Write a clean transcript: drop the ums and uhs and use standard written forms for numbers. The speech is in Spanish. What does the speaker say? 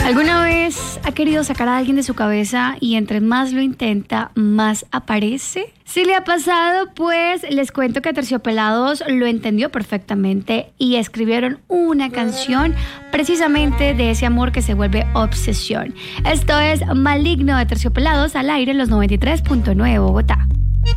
¿Alguna vez ha querido sacar a alguien de su cabeza y entre más lo intenta, más aparece? Si le ha pasado, pues les cuento que Aterciopelados lo entendió perfectamente y escribieron una canción precisamente de ese amor que se vuelve obsesión. Esto es Maligno de Aterciopelados al aire en los 93.9 Bogotá.